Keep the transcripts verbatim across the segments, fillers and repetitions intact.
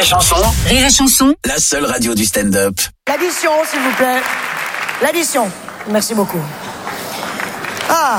et Chanson. Rire et Chanson. La seule radio du stand-up. L'addition, s'il vous plaît. L'addition. Merci beaucoup. Ah.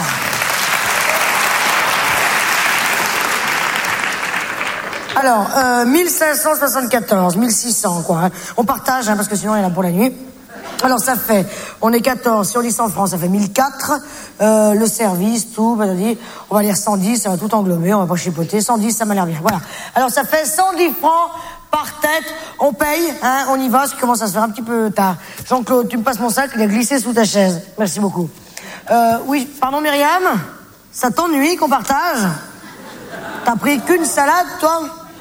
Alors, euh, mille cinq cent soixante-quatorze, mille six cents, quoi. Hein. On partage, hein, parce que sinon, il y en a pour la nuit. Alors, ça fait, on est quatorze, si on dit cent francs, ça fait mille quatre. Euh, le service, tout, bah, on va dire cent dix, ça va tout englober, on va pas chipoter. cent dix, ça m'a l'air bien, voilà. Alors, ça fait cent dix francs par tête. On paye, hein, on y va, ce qui commence à se faire un petit peu tard. Jean-Claude, tu me passes mon sac, il a glissé sous ta chaise. Merci beaucoup. Euh, oui, pardon, Myriam? Ça t'ennuie qu'on partage? T'as pris qu'une salade, toi?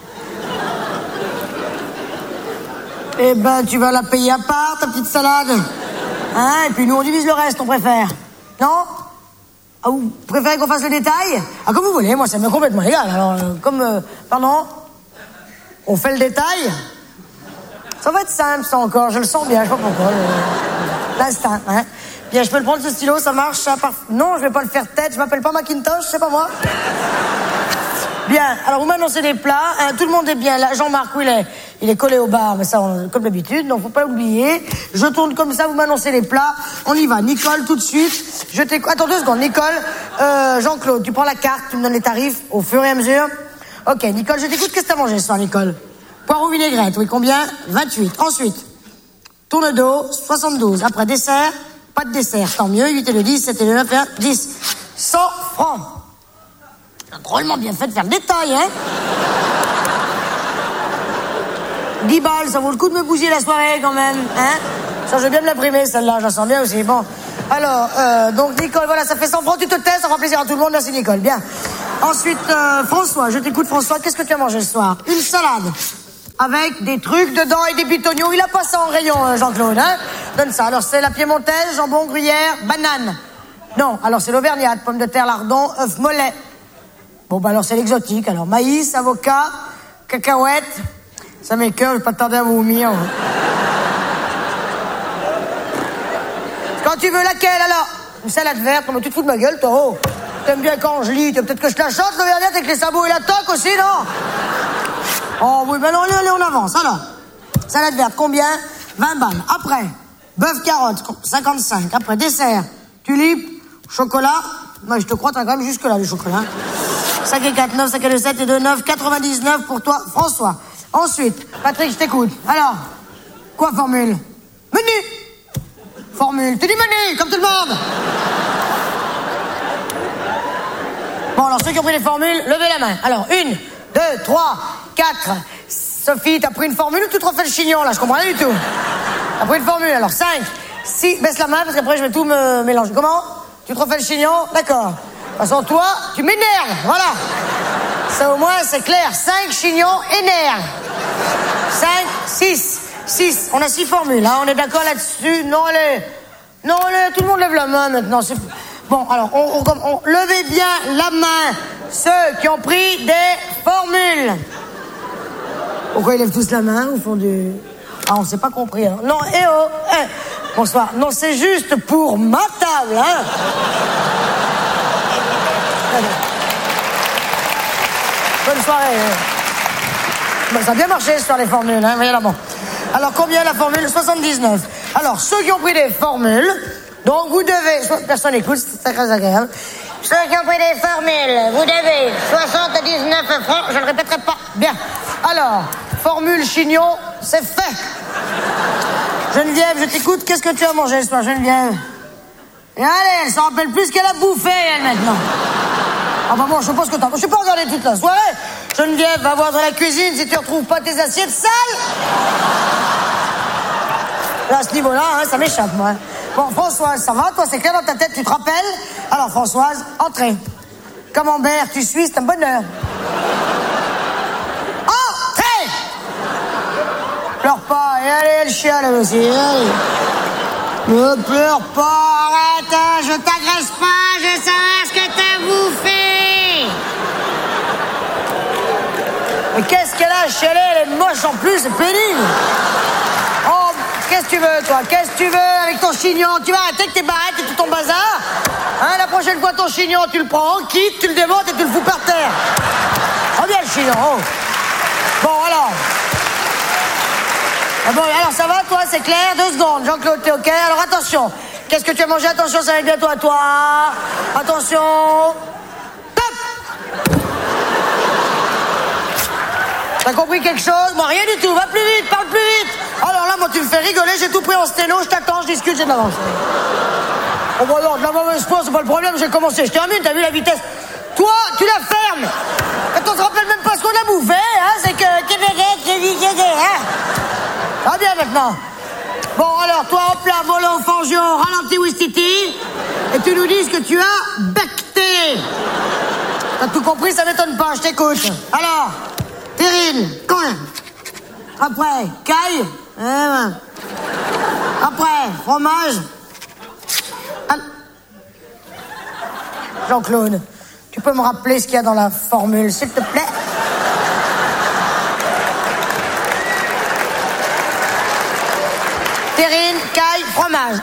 Eh ben, tu vas la payer à part, ta petite salade. Hein? Et puis nous, on divise le reste, on préfère. Non? Ah, vous préférez qu'on fasse le détail? Ah, comme vous voulez, moi, ça m'est complètement égal. Alors, euh, comme... Euh, pardon? On fait le détail? Ça va être simple, ça, encore. Je le sens bien, je sais pas pourquoi. Le... L'instinct, hein? Bien, je peux le prendre, ce stylo, ça marche, ça part... Non, je vais pas le faire tête, je m'appelle pas Macintosh, c'est pas moi. Bien, alors vous m'annoncez des plats, hein, tout le monde est bien là. Jean-Marc, où il est? Il est collé au bar, mais ça, on, comme d'habitude, donc faut pas l'oublier. Je tourne comme ça, vous m'annoncez les plats. On y va. Nicole, tout de suite. Je t'écoute. Attends deux secondes. Nicole, euh, Jean-Claude, tu prends la carte, tu me donnes les tarifs au fur et à mesure. Ok, Nicole, je t'écoute. Qu'est-ce que t'as mangé ce soir, Nicole? Poireau vinaigrette, oui, combien? vingt-huit. Ensuite, tourne d'eau, soixante-douze. Après, dessert, pas de dessert, tant mieux. huit et le dix, sept et le neuf et un, dix. cent francs. Drôlement bien fait de faire le détail, hein? dix balles, ça vaut le coup de me bousiller la soirée, quand même, hein? Ça, je vais bien me l'imprimer, celle-là, je la sens bien aussi. Bon, alors, euh, donc, Nicole, voilà, ça fait cent francs, tu te tais, ça fera plaisir à tout le monde, merci, Nicole, bien. Ensuite, euh, François, je t'écoute, François, qu'est-ce que tu as mangé ce soir? Une salade, avec des trucs dedans et des pitonios, il a pas ça en rayon, euh, Jean-Claude, hein? Donne ça, alors c'est la piémontaise, jambon, gruyère, banane. Non, alors c'est l'auvergnate, pommes de terre, lardon, œuf mollet. Bon, bah alors c'est l'exotique. Alors, maïs, avocat, cacahuètes. Ça m'écoeure, je vais pas tarder à vomir. Quand tu veux laquelle, alors? Une salade verte, mais tu te fous de ma gueule, toi, oh. T'aimes bien quand je lis, peut-être que je te la chante, l'auvergnate, avec les sabots et la toque aussi, non? Oh, oui, ben non, allez, allez, on avance, alors. Salade verte, combien? vingt balles. Après, bœuf carotte, cinquante-cinq. Après, dessert, tulipe, chocolat. Moi, je te crois, t'as quand même jusque-là, le chocolat. cinq et quatre, neuf, cinq et deux, sept et deux, neuf, quatre-vingt-dix-neuf pour toi, François. Ensuite, Patrick, je t'écoute. Alors, quoi, formule? Menu! Formule. Tu dis menu, comme tout le monde! Bon, alors, ceux qui ont pris les formules, levez la main. Alors, une, deux, trois, quatre. Sophie, t'as pris une formule ou tu te refais le chignon, là? Je comprends rien du tout. T'as pris une formule, alors, cinq, six, baisse la main, parce qu'après, je vais tout me mélanger. Comment? Tu te refais le chignon? D'accord. De toute façon, toi, tu m'énerves, voilà. Ça, au moins, c'est clair. cinq chignons énerve. cinq, six. six. On a six formules, hein. On est d'accord là-dessus? Non, allez. Non, allez, tout le monde lève la main maintenant. C'est... Bon, alors, on, on, on, levez bien la main, ceux qui ont pris des formules. Pourquoi ils lèvent tous la main au fond du... Ah, on s'est pas compris, hein. Non, eh oh, eh. Bonsoir. Non, c'est juste pour ma table, hein. Bonne soirée. Ben, ça a bien marché sur les formules, hein, voyez là, bon. Alors, combien la formule? soixante-dix-neuf. Alors, ceux qui ont pris des formules, donc vous devez... Personne n'écoute, c'est très agréable. Ceux qui ont pris des formules, vous devez soixante-dix-neuf francs, je ne le répéterai pas. Bien. Alors, formule chignon, c'est fait. Geneviève, je t'écoute, qu'est-ce que tu as mangé ce soir, Geneviève? Et allez, elle s'en rappelle plus qu'elle a bouffé, elle, maintenant. Ah bah moi, je sais pas ce que t'as... Je suis pas regardé toute la soirée. Geneviève, va voir dans la cuisine si tu retrouves pas tes assiettes sales. Là, à ce niveau-là, hein, ça m'échappe, moi. Bon, Françoise, ça va? Toi, c'est clair dans ta tête, tu te rappelles? Alors, Françoise, entrez. Camembert, tu suis, c'est un bonheur. Entrez! Pleure pas, et allez, elle chiale, elle aussi, allez. Ne pleure pas, arrête, hein, je t'agresse pas, je veux savoir ce que t'as bouffé. Mais qu'est-ce qu'elle a chialé? Elle est moche en plus, c'est pénible. Oh, qu'est-ce que tu veux, toi? Qu'est-ce que tu veux avec ton chignon? Tu vas arrêter avec tes barrettes et tout ton bazar? Hein, la prochaine fois, ton chignon, tu le prends en kit, tu le démontes et tu le fous par terre. Oh bien, le chignon, oh. Bon, alors, Ah bon, alors ça va, toi, c'est clair? Deux secondes. Jean-Claude, t'es OK? Alors attention. Qu'est-ce que tu as mangé? Attention, ça va être bientôt à toi. Attention. Top! T'as compris quelque chose? Moi, rien du tout. Va plus vite, parle plus vite. Alors là, moi, tu me fais rigoler. J'ai tout pris en sténo. Je t'attends, je discute, j'ai de l'avance. Oh, bon, non, de la mauvaise foi, c'est pas le problème. J'ai commencé. Je termine, t'as vu la vitesse? Toi, tu la fermes. Quand on se rappelle même pas ce qu'on a bouffé, hein, c'est que... Ah bien maintenant. Bon, alors, toi, hop là, volant, fangio, ralenti, Wistiti. Et tu nous dis ce que tu as becté. T'as tout compris, ça m'étonne pas, je t'écoute. Alors, terrine, quand même. Après, caille. Eh ben. Après, fromage. Ah. Jean-Claude, tu peux me rappeler ce qu'il y a dans la formule, s'il te plaît? Terrine, caille, fromage.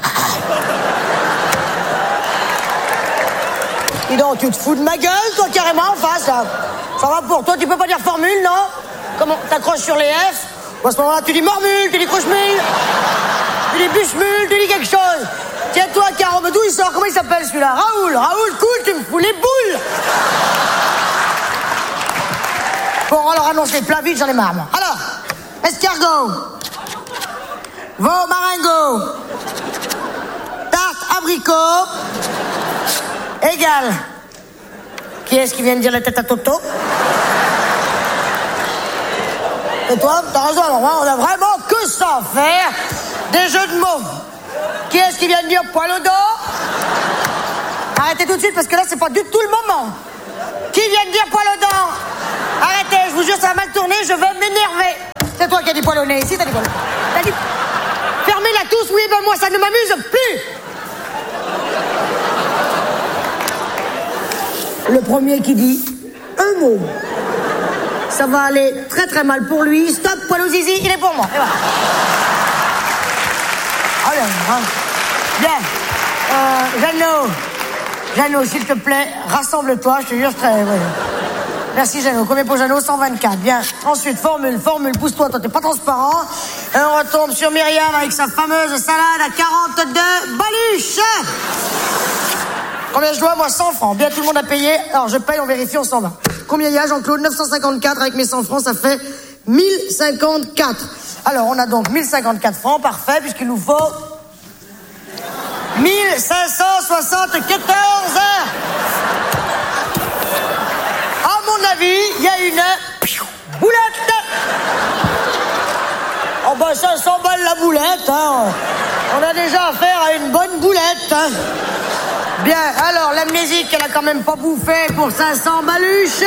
Dis donc, tu te fous de ma gueule, toi, carrément, en face, là. Ça va pour toi, tu peux pas dire formule, non? Comment? T'accroches sur les F? Ou à ce moment-là, tu dis mormule, tu dis croche-mule, tu dis bûche-mule, tu dis quelque chose. Tiens-toi, Caro, mais d'où il sort? Comment il s'appelle, celui-là? Raoul, Raoul, cool, tu me fous les boules. Bon, alors, annonce les plats vite, j'en ai marre, moi. Alors, escargot. Veau marengo, tarte abricot, égal. Qui est-ce qui vient de dire la tête à Toto? Et toi, t'as raison, on a vraiment que ça à faire, des jeux de mots. Qui est-ce qui vient de dire poil au dos? Arrêtez tout de suite parce que là c'est pas du tout le moment. Qui vient de dire poil au dos? Arrêtez, je vous jure ça va mal tourner, je vais m'énerver. C'est toi qui as dit poil au nez ici, t'as dit poil au nez. T'as dit... Fermez-la tous, oui, ben moi, ça ne m'amuse plus. Le premier qui dit un mot. Ça va aller très très mal pour lui. Stop, poil au zizi, il est pour moi. Et voilà. Allez, hein. Bien. Euh, Jeannot. Jeannot, s'il te plaît, rassemble-toi, je te jure, je très... Ouais. Merci Jeannot. Combien pour Jeannot? cent vingt-quatre. Bien. Ensuite, formule, formule, pousse-toi, toi t'es pas transparent. Et on retombe sur Myriam avec sa fameuse salade à quarante-deux baluches. Combien je dois? Moi, cent francs. Bien, tout le monde a payé. Alors, je paye, on vérifie, on s'en va. Combien il y a, Jean-Claude? neuf cent cinquante-quatre. Avec mes cent francs, ça fait mille cinquante-quatre. Alors, on a donc mille cinquante-quatre francs. Parfait, puisqu'il nous faut mille cinq cent soixante-quatorze. À mon avis, il y a une boulette. Oh ben cinq cents balles la boulette, hein. On a déjà affaire à une bonne boulette, hein. Bien, alors l'amnésique, elle a quand même pas bouffé pour cinq cents baluches.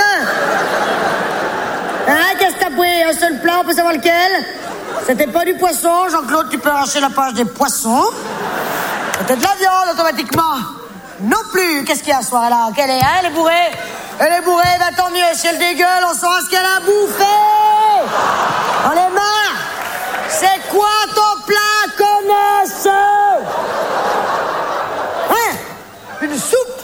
Hein, qu'est-ce que t'as pris? Un seul plat, on peut savoir lequel? C'était pas du poisson, Jean-Claude, tu peux arracher la page des poissons. C'était de la viande, automatiquement. Non plus, qu'est-ce qu'il y a ce soir-là? Quelle est, hein, elle est bourrée? Elle est bourrée, bah tant mieux, si elle dégueule, on saura ce qu'elle a bouffé. On est marre. C'est quoi ton plat, connasse? Hein? Une soupe?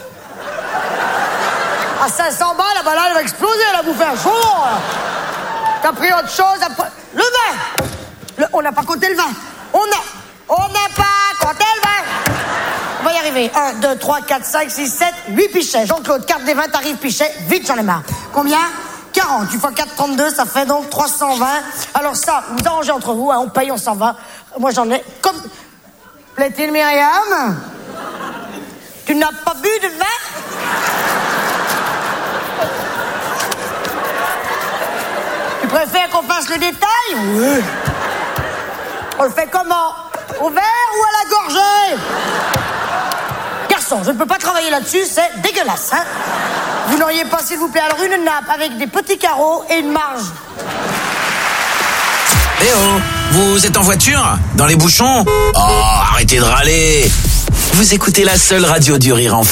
À cinq cents balles, la balade va exploser, elle a bouffé un jour. T'as pris autre chose après... Le vin. Le... On n'a pas compté le vin. On a... On n'a pas compté le vin. On va y arriver. un, deux, trois, quatre, cinq, six, sept, huit pichets. Jean-Claude, carte des vins, t'arrives, pichet. Vite, j'en ai marre. Combien? quarante. Tu fois quatre, trente-deux, ça fait donc trois cent vingt. Alors ça, vous arrangez entre vous, hein, on paye, on s'en va. Moi, j'en ai comme... Plaît-il, Myriam? Tu n'as pas bu de vin? Tu préfères qu'on fasse le détail? Oui. On le fait comment? Au verre ou à la gorgée? Garçon, je ne peux pas travailler là-dessus, c'est dégueulasse, hein? Vous n'auriez pas, s'il vous plaît, alors une nappe avec des petits carreaux et une marge. Eh oh, vous êtes en voiture? Dans les bouchons? Oh, arrêtez de râler. Vous écoutez la seule radio du rire en